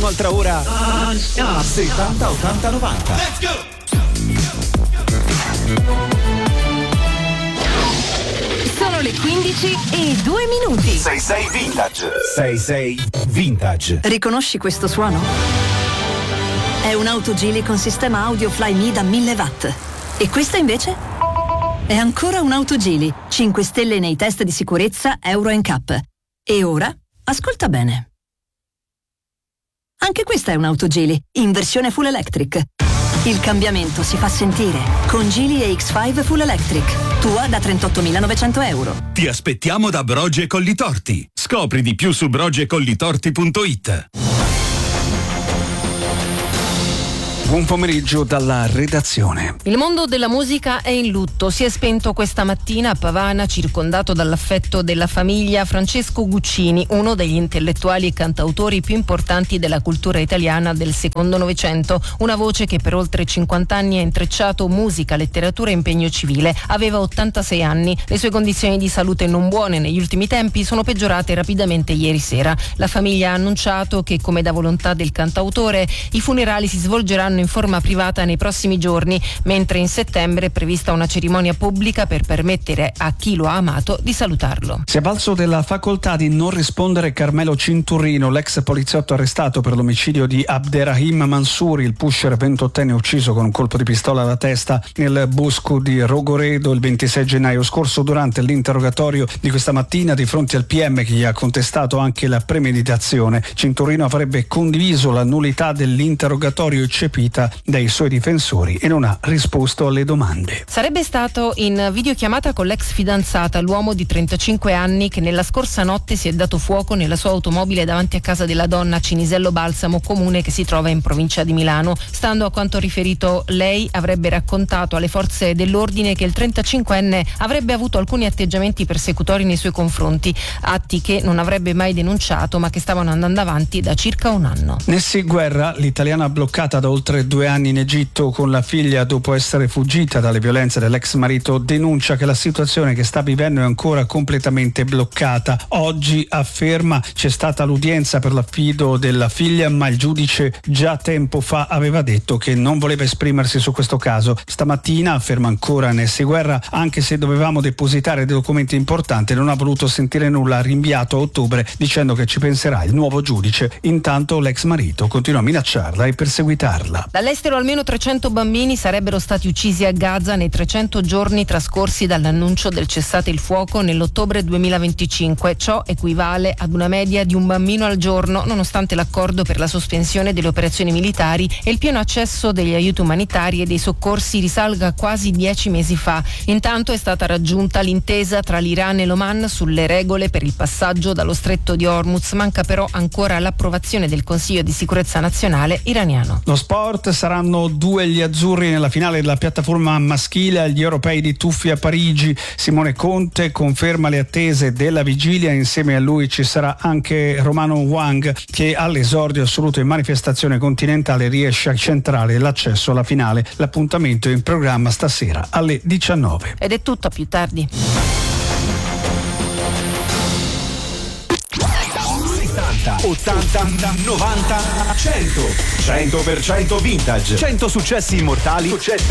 un'altra ora 70 80 90. Let's go! Sono le 15:02. 66 Vintage. 66 Vintage. Riconosci questo suono? È un'auto Geely con sistema audio Fly Me da 1000 watt. E questa invece? È ancora un'auto Geely, 5 stelle nei test di sicurezza Euro NCAP. E ora, ascolta bene. Anche questa è un'auto Geely, in versione full electric. Il cambiamento si fa sentire con Geely EX5 Full Electric. Tua da 38.900 euro. Ti aspettiamo da Brogi e Collitorti. Scopri di più su brogiecollitorti.it. Buon pomeriggio dalla redazione. Il mondo della musica è in lutto. Si è spento questa mattina a Pavana, circondato dall'affetto della famiglia, Francesco Guccini, uno degli intellettuali e cantautori più importanti della cultura italiana del secondo Novecento. Una voce che per oltre 50 anni ha intrecciato musica, letteratura e impegno civile. Aveva 86 anni. Le sue condizioni di salute non buone negli ultimi tempi sono peggiorate rapidamente ieri sera. La famiglia ha annunciato che, come da volontà del cantautore, i funerali si svolgeranno in forma privata nei prossimi giorni, mentre in settembre è prevista una cerimonia pubblica per permettere a chi lo ha amato di salutarlo. Si è avvalso della facoltà di non rispondere Carmelo Cinturino, l'ex poliziotto arrestato per l'omicidio di Abderrahim Mansouri, il pusher 28enne ucciso con un colpo di pistola alla testa nel bosco di Rogoredo il 26 gennaio scorso. Durante l'interrogatorio di questa mattina di fronte al PM, che gli ha contestato anche la premeditazione, Cinturino avrebbe condiviso la nullità dell'interrogatorio eccepita dai suoi difensori e non ha risposto alle domande. Sarebbe stato in videochiamata con l'ex fidanzata, l'uomo di 35 anni che nella scorsa notte si è dato fuoco nella sua automobile davanti a casa della donna a Cinisello Balsamo, comune che si trova in provincia di Milano. Stando a quanto riferito lei, avrebbe raccontato alle forze dell'ordine che il 35enne avrebbe avuto alcuni atteggiamenti persecutori nei suoi confronti, atti che non avrebbe mai denunciato ma che stavano andando avanti da circa un anno. Nessi Guerra, l'italiana bloccata da oltre 2 anni in Egitto con la figlia dopo essere fuggita dalle violenze dell'ex marito, denuncia che la situazione che sta vivendo è ancora completamente bloccata. Oggi afferma c'è stata l'udienza per l'affido della figlia, ma il giudice già tempo fa aveva detto che non voleva esprimersi su questo caso. Stamattina, afferma ancora Nessi Guerra, anche se dovevamo depositare dei documenti importanti non ha voluto sentire nulla, ha rinviato a ottobre dicendo che ci penserà il nuovo giudice. Intanto l'ex marito continua a minacciarla e perseguitarla. Dall'estero almeno 300 bambini sarebbero stati uccisi a Gaza nei 300 giorni trascorsi dall'annuncio del cessate il fuoco nell'ottobre 2025. Ciò equivale ad una media di un bambino al giorno, nonostante l'accordo per la sospensione delle operazioni militari e il pieno accesso degli aiuti umanitari e dei soccorsi risalga a quasi 10 mesi fa. Intanto è stata raggiunta l'intesa tra l'Iran e l'Oman sulle regole per il passaggio dallo stretto di Hormuz. Manca però ancora l'approvazione del Consiglio di sicurezza nazionale iraniano. Lo sport, saranno 2 gli azzurri nella finale della piattaforma maschile agli europei di tuffi a Parigi. Simone Conte conferma le attese della vigilia, insieme a lui ci sarà anche Romano Wang, che all'esordio assoluto in manifestazione continentale riesce a centrare l'accesso alla finale. L'appuntamento è in programma stasera alle 19. Ed è tutto, a più tardi. 80, 90, 100. 100% vintage. 100 successi immortali.